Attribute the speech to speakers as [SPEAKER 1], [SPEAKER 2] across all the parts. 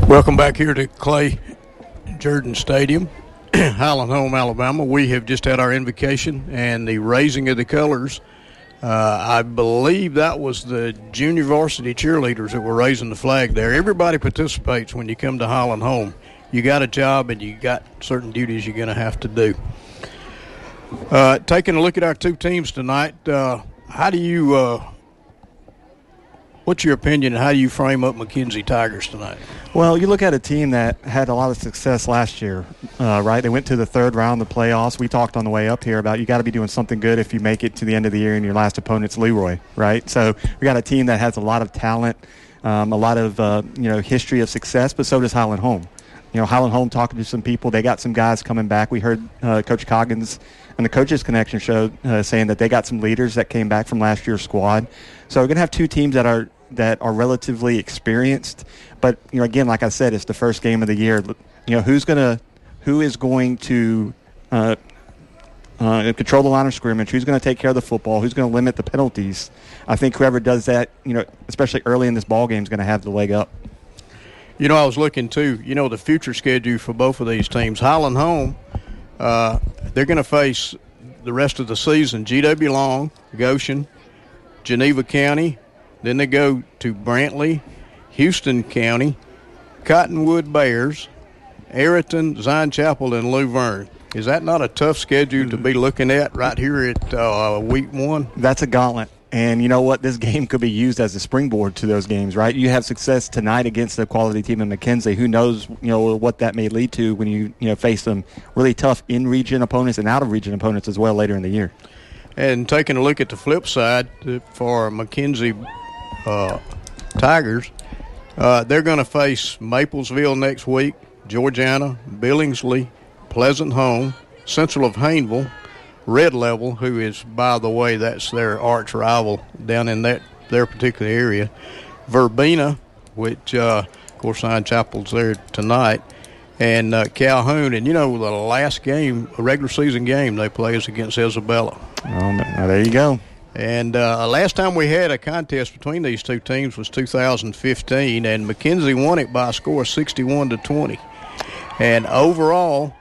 [SPEAKER 1] Welcome back here to Clay Jordan Stadium, Highland Home, Alabama. We have just had our invocation and the raising of the colors. I believe that was the junior varsity cheerleaders that were raising the flag there. Everybody participates when you come to Highland Home. You got a job and you got certain duties you're going to have to do. Taking a look at our two teams tonight, how do you what's your opinion, and how do you frame up McKenzie Tigers tonight?
[SPEAKER 2] Well, you look at a team that had a lot of success last year, right? They went to the third round of the playoffs. We talked on the way up here about you got to be doing something good if you make it to the end of the year and your last opponent's Leroy, right? So we got a team that has a lot of talent, a lot of history of success, but so does Highland Home. Highland Home, talking to some people, they got some guys coming back. We heard Coach Coggins and the Coaches Connection show saying that they got some leaders that came back from last year's squad. So we're going to have two teams that are relatively experienced. But, again, like I said, it's the first game of the year. Who is going to control the line of scrimmage? Who's going to take care of the football? Who's going to limit the penalties? I think whoever does that, especially early in this ball game, is going to have the leg up.
[SPEAKER 1] I was looking, too, the future schedule for both of these teams. Highland Home, they're going to face the rest of the season G.W. Long, Goshen, Geneva County. Then they go to Brantley, Houston County, Cottonwood Bears, Ayrton, Zion Chapel, and Luverne. Is that not a tough schedule to be looking at right here at week one?
[SPEAKER 2] That's a gauntlet. And you know what? This game could be used as a springboard to those games, right? You have success tonight against a quality team in McKenzie. Who knows, what that may lead to when you face some really tough in-region opponents and out-of-region opponents as well later in the year.
[SPEAKER 1] And taking a look at the flip side for McKenzie Tigers, they're going to face Maplesville next week, Georgiana, Billingsley, Pleasant Home, Central of Hayneville, Red Level, who is, by the way, that's their arch rival down in their particular area, Verbena, which, of course, Zion Chapel's there tonight, and Calhoun. And, the last game, a regular season game they play is against Isabella.
[SPEAKER 2] Oh, there you go.
[SPEAKER 1] And last time we had a contest between these two teams was 2015, and McKenzie won it by a score of 61-20. And overall,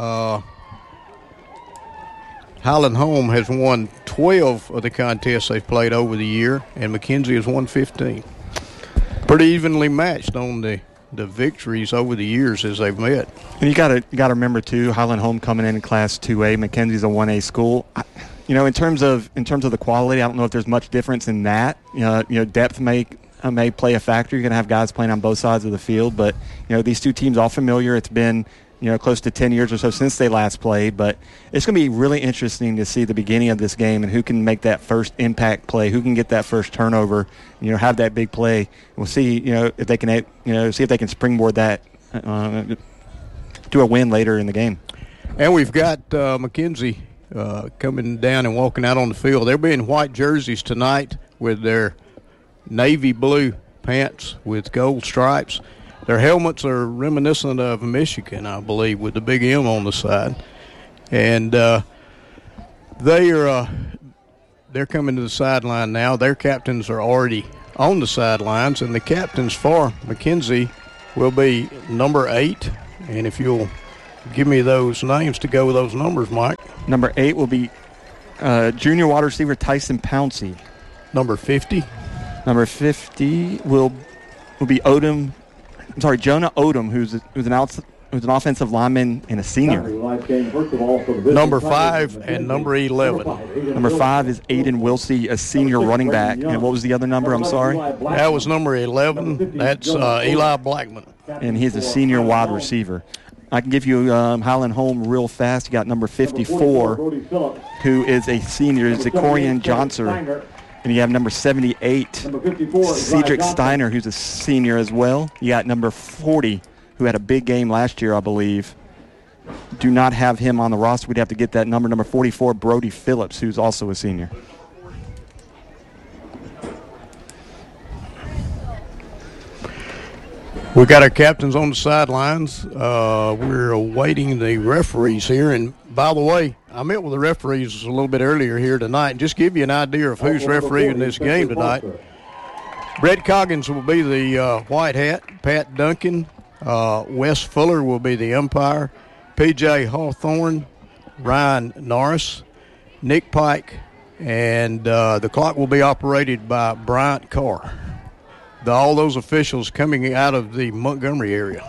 [SPEAKER 1] Highland Home has won 12 of the contests they've played over the year, and McKenzie has won 15. Pretty evenly matched on the victories over the years as they've met.
[SPEAKER 2] And you got to remember too, Highland Home coming in Class 2A, McKenzie's a 1A school. In terms of the quality, I don't know if there's much difference in that. Depth may play a factor. You're going to have guys playing on both sides of the field, but these two teams all familiar. It's been close to 10 years or so since they last played, but it's going to be really interesting to see the beginning of this game and who can make that first impact play, who can get that first turnover, have that big play. We'll see, if they can springboard that to a win later in the game.
[SPEAKER 1] And we've got McKenzie coming down and walking out on the field. They'll be in white jerseys tonight with their navy blue pants with gold stripes. Their helmets are reminiscent of Michigan, I believe, with the big M on the side. And they're coming to the sideline now. Their captains are already on the sidelines, and the captains for McKenzie will be number 8. And if you'll give me those names to go with those numbers, Mike.
[SPEAKER 2] Number 8 will be junior wide receiver Tyson Pouncey.
[SPEAKER 1] Number 50?
[SPEAKER 2] Number 50 will be Jonah Odom, who's an offensive lineman and a senior.
[SPEAKER 1] Number 5 and number 11.
[SPEAKER 2] Number 5 is Aiden Wilsey, a senior running back. And what was the other number? I'm sorry.
[SPEAKER 1] That was number 11. That's Eli Blackman.
[SPEAKER 2] And he's a senior wide receiver. I can give you Highland Home real fast. You got number 54, who is a senior, Zacharian Johnson. And you have number 78, Cedric Steiner, who's a senior as well. You got number 40, who had a big game last year, I believe. Do not have him on the roster. We'd have to get that number. Number 44, Brody Phillips, who's also a senior.
[SPEAKER 1] We got our captains on the sidelines. We're awaiting the referees here. And by the way, I met with the referees a little bit earlier here tonight. And just give you an idea of who's refereeing this game tonight. Brett Coggins will be the white hat. Pat Duncan Wes Fuller will be the umpire. P.J. Hawthorne, Ryan Norris, Nick Pike, and the clock will be operated by Bryant Carr. All those officials coming out of the Montgomery area.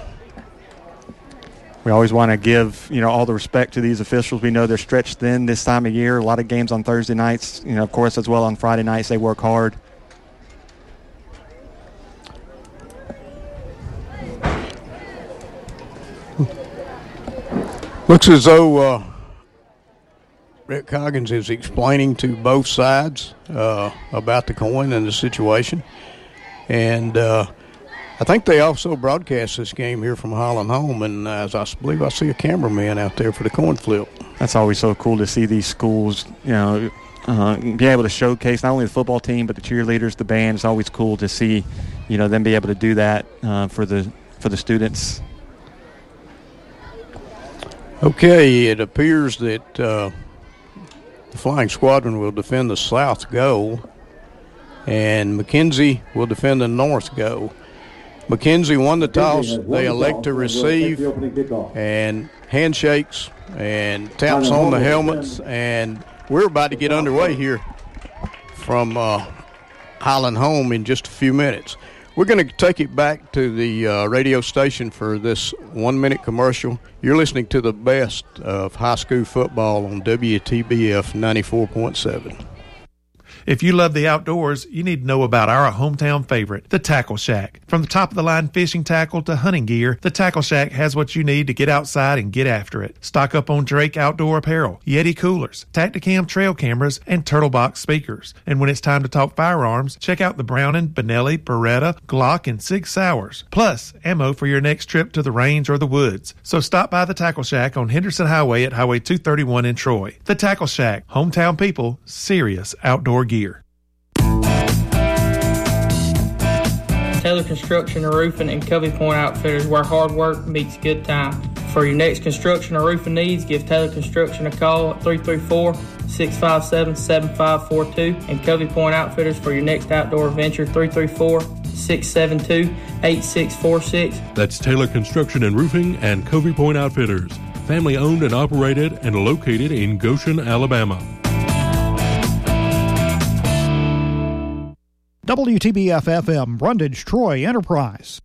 [SPEAKER 2] We always want to give, all the respect to these officials. We know they're stretched thin this time of year. A lot of games on Thursday nights, of course, as well on Friday nights. They work hard.
[SPEAKER 1] Looks as though Rick Coggins is explaining to both sides about the coin and the situation. And I think they also broadcast this game here from Highland Home, and as I believe I see a cameraman out there for the coin flip.
[SPEAKER 2] That's always so cool to see these schools, be able to showcase not only the football team but the cheerleaders, the band. It's always cool to see, them be able to do that for the students.
[SPEAKER 1] Okay, it appears that the Flying Squadron will defend the south goal, and McKenzie will defend the north goal. McKenzie won the toss. They elect to receive, and handshakes and taps on the helmets, and we're about to get underway here from Highland Home in just a few minutes. We're going to take it back to the radio station for this 1-minute commercial. You're listening to the best of high school football on WTBF 94.7.
[SPEAKER 3] If you love the outdoors, you need to know about our hometown favorite, the Tackle Shack. From the top-of-the-line fishing tackle to hunting gear, the Tackle Shack has what you need to get outside and get after it. Stock up on Drake outdoor apparel, Yeti coolers, Tacticam trail cameras, and Turtle Box speakers. And when it's time to talk firearms, check out the Browning, Benelli, Beretta, Glock, and Sig Sauers. Plus, ammo for your next trip to the range or the woods. So stop by the Tackle Shack on Henderson Highway at Highway 231 in Troy. The Tackle Shack, hometown people, serious outdoor gear.
[SPEAKER 4] Taylor Construction and Roofing and Covey Point Outfitters, where hard work meets good time. For your next construction or roofing needs, give Taylor Construction a call at 334-657-7542 and Covey Point Outfitters for your next outdoor adventure, 334-672-8646.
[SPEAKER 5] That's Taylor Construction and Roofing and Covey Point Outfitters. Family owned and operated and located in Goshen, Alabama.
[SPEAKER 6] WTBF-FM, Brundage, Troy Enterprise.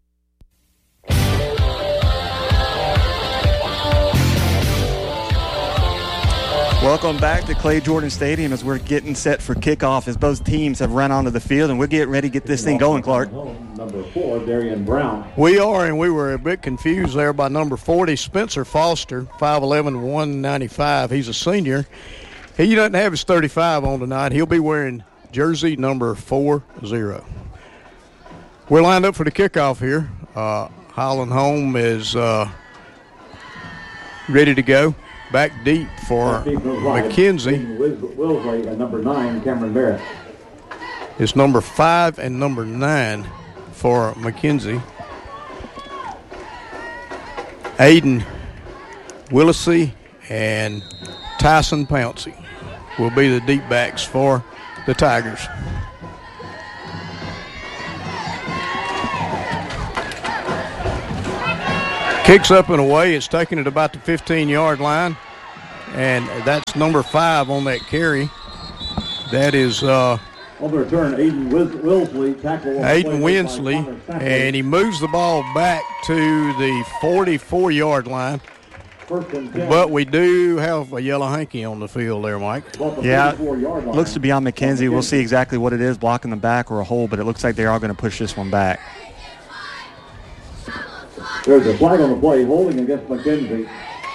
[SPEAKER 2] Welcome back to Clay Jordan Stadium as we're getting set for kickoff as both teams have run onto the field, and we're getting ready to get this thing going, Clark.
[SPEAKER 7] Number 4, Darian Brown.
[SPEAKER 1] We are, and we were a bit confused there by number 40, Spencer Foster, 5'11", 195. He's a senior. He doesn't have his 35 on tonight. He'll be wearing jersey number 40. We're lined up for the kickoff here. Highland Home is ready to go. Back deep for McKenzie.
[SPEAKER 7] Wilsley and number 9, Cameron Barrett.
[SPEAKER 1] It's number 5 and number 9 for McKenzie. Aiden Willisey and Tyson Pouncey will be the deep backs for the Tigers. Kicks up and away. It's taken it about the 15-yard line, and that's number 5 on that carry. That is
[SPEAKER 7] on the return, Aiden Wilsley, tackle.
[SPEAKER 1] Aiden Winsley, and he moves the ball back to the 44-yard line. But we do have a yellow hanky on the field there, Mike.
[SPEAKER 2] Yeah, looks to be on McKenzie. We'll see exactly what it is, blocking the back or a hole, but it looks like they are going to push this one back.
[SPEAKER 7] There's a flag on the play, holding against McKenzie.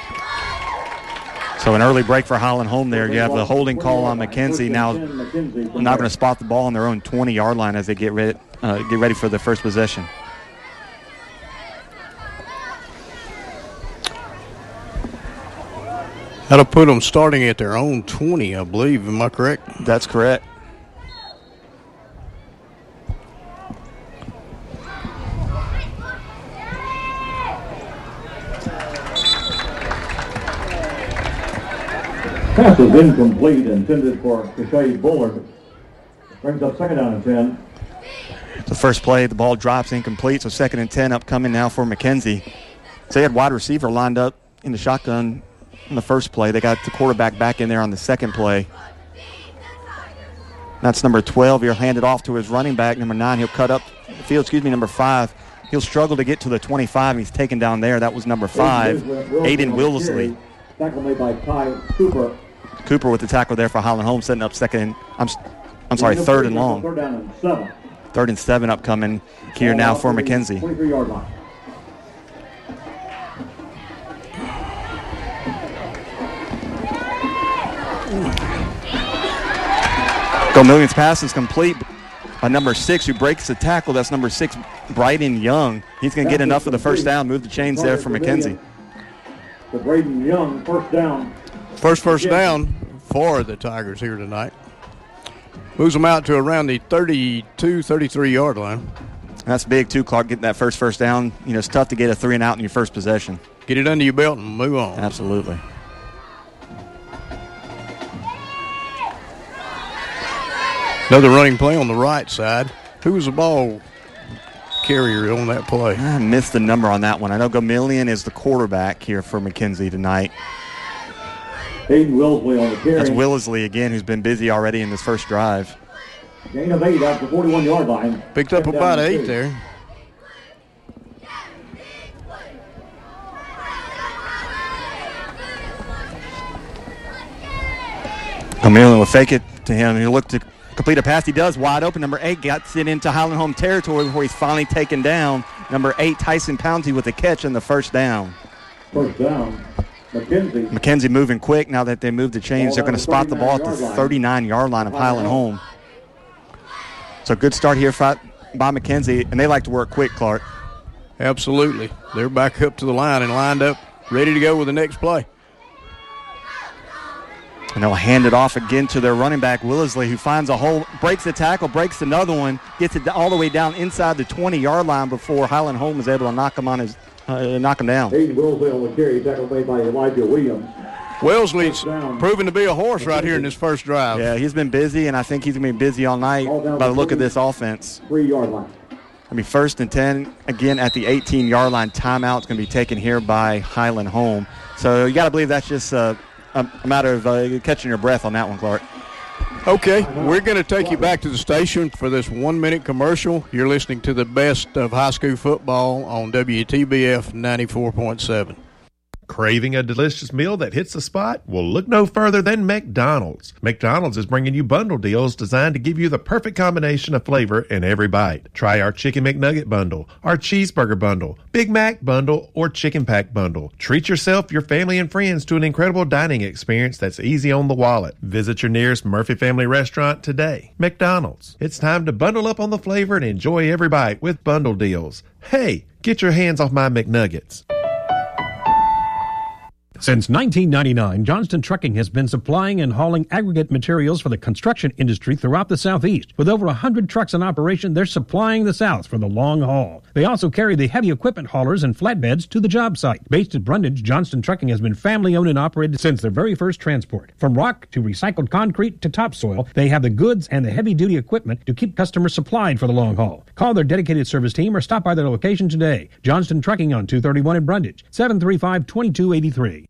[SPEAKER 2] So an early break for Highland Home there. You have the holding call on McKenzie. Now going to spot the ball on their own 20-yard line as they get ready for the first possession.
[SPEAKER 1] That'll put them starting at their own 20, I believe. Am I correct?
[SPEAKER 2] That's correct.
[SPEAKER 7] Pass is incomplete, intended for Kashay Bullard. Brings up second down and 10.
[SPEAKER 2] The first play, the ball drops incomplete, so 2nd and 10 upcoming now for McKenzie. So they had wide receiver lined up in the shotgun in the first play. They got the quarterback back in there on the second play. That's number 12. He'll hand it off to his running back, number 9. He'll cut up the field, number 5. He'll struggle to get to the 25, and he's taken down there. That was number 5, Aiden Willisley.
[SPEAKER 7] Tackle made by Ty Cooper.
[SPEAKER 2] Cooper with the tackle there for Highland Home, setting up third and long.
[SPEAKER 7] 3rd down and 7.
[SPEAKER 2] 3rd and 7 upcoming here now for McKenzie.
[SPEAKER 7] 23-yard line.
[SPEAKER 2] Million's pass is complete by number 6, who breaks the tackle. That's number 6, Bryden Young. He's going to get enough for the first down. Move the chains there for McKenzie.
[SPEAKER 7] The Braden Young first down.
[SPEAKER 1] First down for the Tigers here tonight. Moves them out to around the 32, 33-yard line.
[SPEAKER 2] That's big, too, Clark, getting that first down. You know, it's tough to get a 3 and out in your first possession.
[SPEAKER 1] Get it under your belt and move on.
[SPEAKER 2] Absolutely.
[SPEAKER 1] Another running play on the right side. Who was the ball carrier on that play?
[SPEAKER 2] I missed the number on that one. I know Gamillion is the quarterback here for McKenzie tonight.
[SPEAKER 7] Aiden Willisley on the carry.
[SPEAKER 2] That's Willisley again, who's been busy already in this first drive.
[SPEAKER 7] Gain of 8 out the 41-yard line.
[SPEAKER 1] Picked up about 8 there.
[SPEAKER 2] Gamillion will fake it to him. He'll look to complete a pass. He does. Wide open. Number 8 gets it into Highland Home territory before he's finally taken down. Number 8, Tyson Pouncey with a catch on the first down.
[SPEAKER 7] First down.
[SPEAKER 2] McKenzie moving quick now that they moved the chains. They're going to spot the ball at the 39-yard line of Highland Home. So good start here by McKenzie, and they like to work quick, Clark.
[SPEAKER 1] Absolutely. They're back up to the line and lined up, ready to go with the next play.
[SPEAKER 2] And they'll hand it off again to their running back, Willisley, who finds a hole, breaks the tackle, breaks another one, gets it all the way down inside the 20-yard line before Highland Home is able to knock him down.
[SPEAKER 7] Aiden Willisley on the carry, tackle made by Elijah Williams.
[SPEAKER 1] Wellesley's proven to be a horse right here in this first drive.
[SPEAKER 2] Yeah, he's been busy, and I think he's going to be busy all night by the look of this offense.
[SPEAKER 7] 3-yard line.
[SPEAKER 2] I mean, 1st and 10, again at the 18-yard line. Timeout's going to be taken here by Highland Home. So you got to believe that's just a matter of catching your breath on that one, Clark.
[SPEAKER 1] Okay, we're going to take you back to the station for this 1-minute commercial. You're listening to the best of high school football on WTBF 94.7.
[SPEAKER 3] Craving a delicious meal that hits the spot? Well, look no further than McDonald's. McDonald's is bringing you bundle deals designed to give you the perfect combination of flavor in every bite. Try our Chicken McNugget bundle, our Cheeseburger bundle, Big Mac bundle, or Chicken Pack bundle. Treat yourself, your family, and friends to an incredible dining experience that's easy on the wallet. Visit your nearest Murphy Family restaurant today. McDonald's. It's time to bundle up on the flavor and enjoy every bite with bundle deals. Hey, get your hands off my McNuggets.
[SPEAKER 8] Since 1999, Johnston Trucking has been supplying and hauling aggregate materials for the construction industry throughout the Southeast. With over 100 trucks in operation, they're supplying the South for the long haul. They also carry the heavy equipment haulers and flatbeds to the job site. Based at Brundage, Johnston Trucking has been family-owned and operated since their very first transport. From rock to recycled concrete to topsoil, they have the goods and the heavy-duty equipment to keep customers supplied for the long haul. Call their dedicated service team or stop by their location today. Johnston Trucking on 231 in Brundage, 735-2283.